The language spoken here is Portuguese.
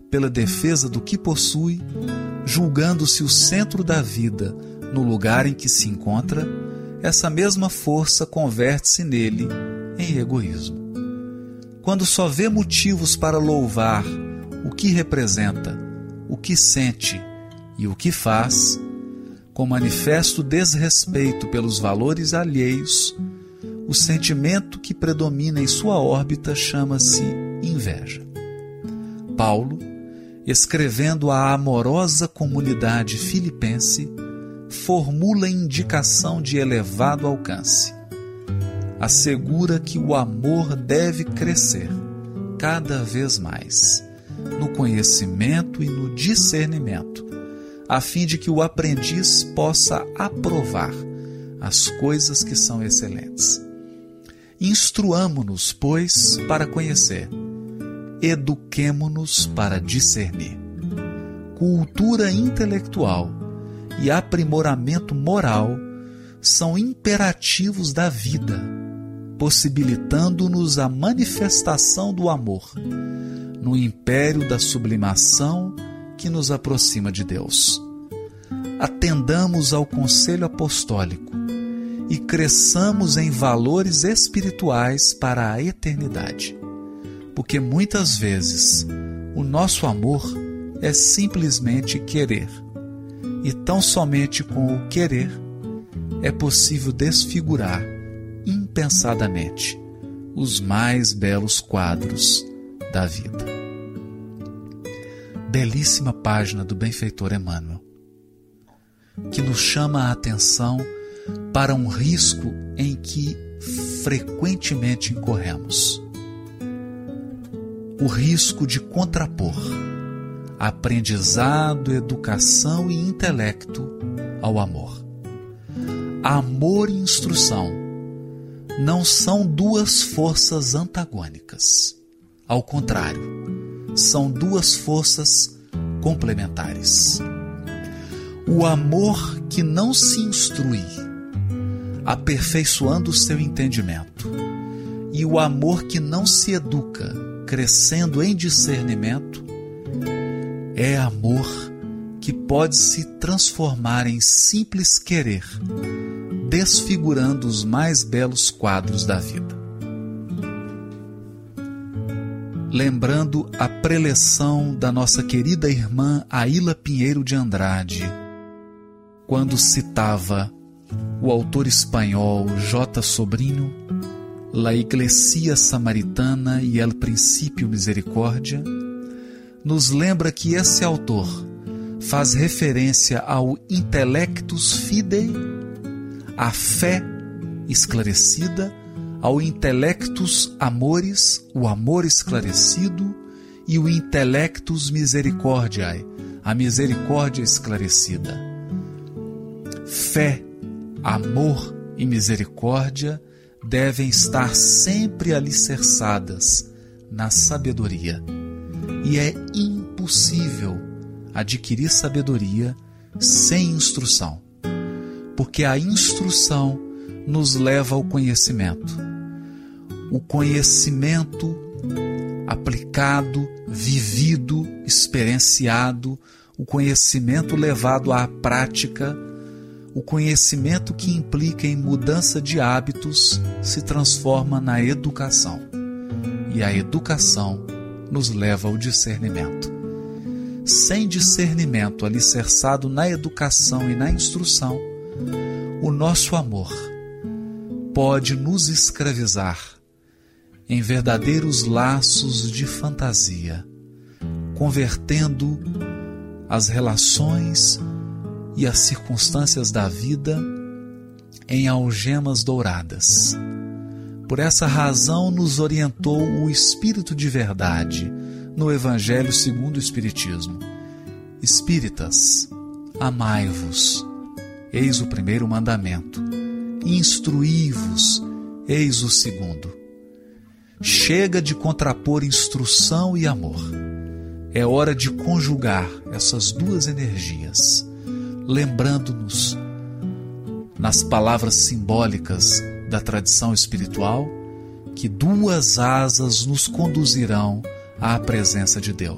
pela defesa do que possui, julgando-se o centro da vida no lugar em que se encontra, essa mesma força converte-se nele em egoísmo. Quando só vê motivos para louvar o que representa, o que sente e o que faz, com manifesto desrespeito pelos valores alheios, o sentimento que predomina em sua órbita chama-se inveja. Paulo, escrevendo à amorosa comunidade filipense, formula indicação de elevado alcance. Assegura que o amor deve crescer cada vez mais no conhecimento e no discernimento, a fim de que o aprendiz possa aprovar as coisas que são excelentes. Instruamo-nos, pois, para conhecer, eduquemo-nos para discernir. Cultura intelectual e aprimoramento moral são imperativos da vida, possibilitando-nos a manifestação do amor no império da sublimação que nos aproxima de Deus. Atendamos ao conselho apostólico e cresçamos em valores espirituais para a eternidade, porque muitas vezes o nosso amor é simplesmente querer, e tão somente com o querer é possível desfigurar impensadamente os mais belos quadros da vida. Belíssima página do benfeitor Emmanuel, que nos chama a atenção para um risco em que frequentemente incorremos: o risco de contrapor aprendizado, educação e intelecto ao amor. Amor e instrução não são duas forças antagônicas. Ao contrário, são duas forças complementares. O amor que não se instrui, aperfeiçoando o seu entendimento, e o amor que não se educa, crescendo em discernimento, é amor que pode se transformar em simples querer, desfigurando os mais belos quadros da vida. Lembrando a preleção da nossa querida irmã Aíla Pinheiro de Andrade, quando citava o autor espanhol J. Sobrinho, La Iglesia Samaritana y el Principio Misericórdia, nos lembra que esse autor faz referência ao intellectus fidei, a fé esclarecida, ao intellectus amoris, o amor esclarecido, e o intellectus misericordiae, a misericórdia esclarecida. Fé, amor e misericórdia devem estar sempre alicerçadas na sabedoria, e é impossível adquirir sabedoria sem instrução, porque a instrução nos leva ao conhecimento. O conhecimento aplicado, vivido, experienciado, o conhecimento levado à prática, o conhecimento que implica em mudança de hábitos se transforma na educação. E a educação nos leva ao discernimento. Sem discernimento alicerçado na educação e na instrução, o nosso amor pode nos escravizar em verdadeiros laços de fantasia, convertendo as relações e as circunstâncias da vida em algemas douradas. Por essa razão nos orientou o Espírito de Verdade no Evangelho segundo o Espiritismo: Espíritas, amai-vos, eis o primeiro mandamento. Instruí-vos, eis o segundo. Chega de contrapor instrução e amor. É hora de conjugar essas duas energias, lembrando-nos, nas palavras simbólicas da tradição espiritual, que duas asas nos conduzirão à presença de Deus.